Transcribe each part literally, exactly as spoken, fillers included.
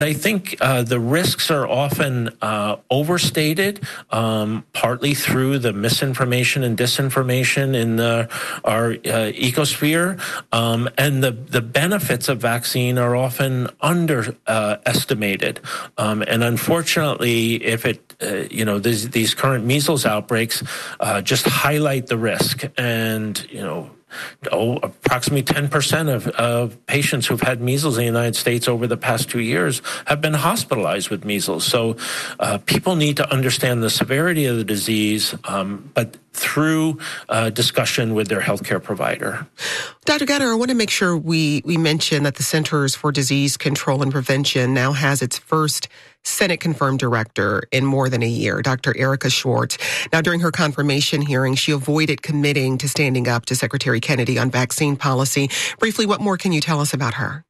I think uh, the risks are often uh, overstated, um, partly through the misinformation and disinformation in the, our uh, ecosphere, um, and the, the benefits of vaccine are often underestimated. Uh, um, and unfortunately, if it Uh, you know, these, these current measles outbreaks uh, just highlight the risk. And, you know, oh, approximately ten percent of, of patients who've had measles in the United States over the past two years have been hospitalized with measles. So uh, people need to understand the severity of the disease, um, but through uh, discussion with their healthcare provider. Doctor Gowder, I want to make sure we, we mention that the Centers for Disease Control and Prevention now has its first Senate-confirmed director in more than a year, Doctor Erika Schwartz. Now, during her confirmation hearing, she avoided committing to standing up to Secretary Kennedy on vaccine policy. Briefly, what more can you tell us about her?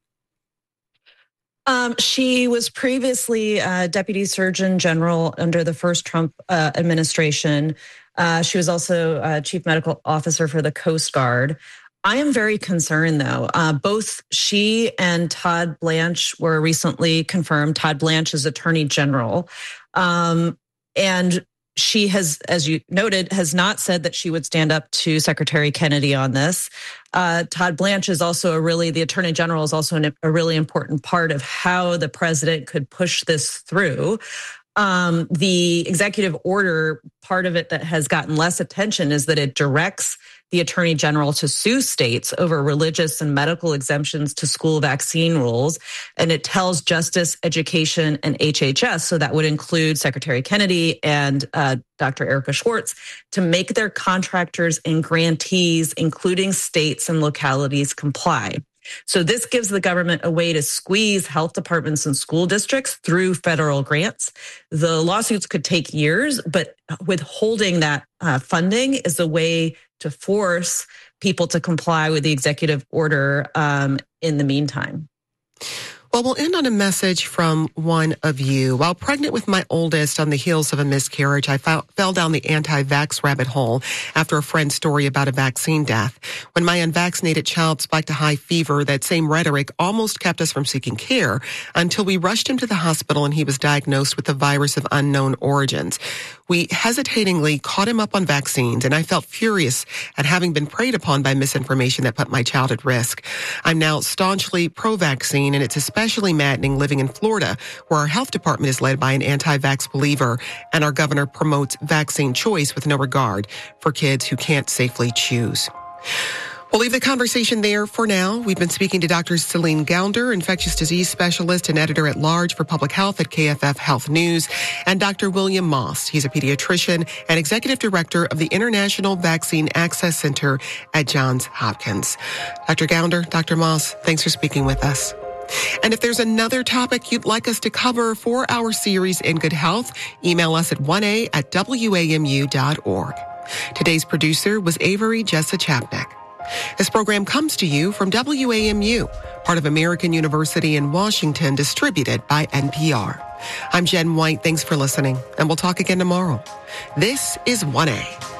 Um, she was previously uh, Deputy Surgeon General under the first Trump uh, administration. Uh, she was also uh, Chief Medical Officer for the Coast Guard. I am very concerned, though. Uh, both she and Todd Blanche were recently confirmed. Todd Blanche is Attorney General. Um, and she has, as you noted, has not said that she would stand up to Secretary Kennedy on this. Uh, Todd Blanche is also a really, the Attorney General is also an, a really important part of how the president could push this through. Um, the executive order, part of it that has gotten less attention is that it directs the Attorney General to sue states over religious and medical exemptions to school vaccine rules. And it tells Justice, Education, and H H S, so that would include Secretary Kennedy and uh, Doctor Erika Schwartz, to make their contractors and grantees, including states and localities, comply. So this gives the government a way to squeeze health departments and school districts through federal grants. The lawsuits could take years, but withholding that uh, funding is a way to force people to comply with the executive order um, in the meantime. Well, we'll end on a message from one of you. While pregnant with my oldest on the heels of a miscarriage, I fell, fell down the anti-vax rabbit hole after a friend's story about a vaccine death. When my unvaccinated child spiked a high fever, that same rhetoric almost kept us from seeking care until we rushed him to the hospital and he was diagnosed with a virus of unknown origins. We hesitatingly caught him up on vaccines, and I felt furious at having been preyed upon by misinformation that put my child at risk. I'm now staunchly pro-vaccine, and it's especially maddening living in Florida, where our health department is led by an anti-vax believer, and our governor promotes vaccine choice with no regard for kids who can't safely choose. We'll leave the conversation there for now. We've been speaking to Doctor Celine Gounder, infectious disease specialist and editor-at-large for public health at K F F Health News, and Doctor William Moss. He's a pediatrician and executive director of the International Vaccine Access Center at Johns Hopkins. Doctor Gounder, Doctor Moss, thanks for speaking with us. And if there's another topic you'd like us to cover for our series In Good Health, email us at one a at w a m u dot org. Today's producer was Avery Jessa Chapnick. This program comes to you from W A M U, part of American University in Washington, distributed by N P R. I'm Jen White. Thanks for listening, and we'll talk again tomorrow. This is one A.